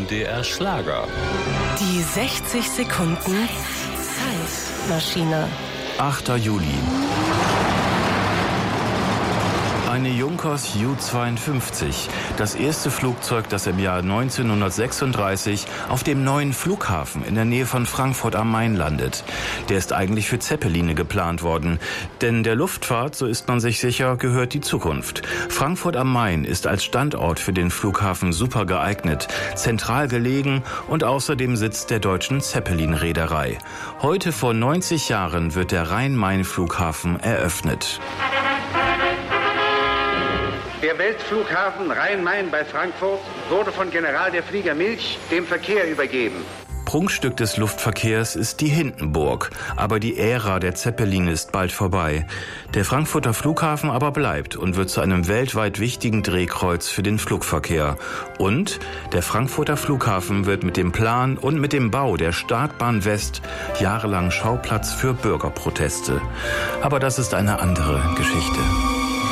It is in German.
MDR Schlager. Die 60 Sekunden Zeitmaschine. 8. Juli. Eine Junkers Ju-52, das erste Flugzeug, das im Jahr 1936 auf dem neuen Flughafen in der Nähe von Frankfurt am Main landet. Der ist eigentlich für Zeppeline geplant worden, denn der Luftfahrt, so ist man sich sicher, gehört die Zukunft. Frankfurt am Main ist als Standort für den Flughafen super geeignet, zentral gelegen und außerdem Sitz der deutschen Zeppelin-Reederei. Heute vor 90 Jahren wird der Rhein-Main-Flughafen eröffnet. Der Weltflughafen Rhein-Main bei Frankfurt wurde von General der Flieger Milch dem Verkehr übergeben. Prunkstück des Luftverkehrs ist die Hindenburg, aber die Ära der Zeppeline ist bald vorbei. Der Frankfurter Flughafen aber bleibt und wird zu einem weltweit wichtigen Drehkreuz für den Flugverkehr. Und der Frankfurter Flughafen wird mit dem Plan und mit dem Bau der Startbahn West jahrelang Schauplatz für Bürgerproteste. Aber das ist eine andere Geschichte.